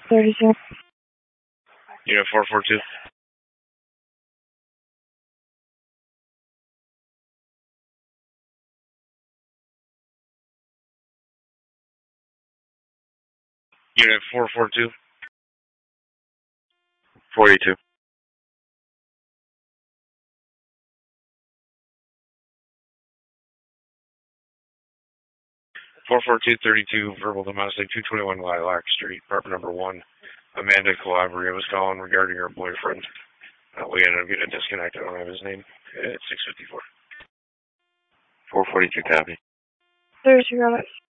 32. Unit 442. Unit 442. 42. 44232, verbal domestic, 221 Lilac Street, apartment number 1. Amanda Calabria was calling regarding her boyfriend. We ended up getting a disconnect. I don't have his name. It's 654. 442 copy. 32.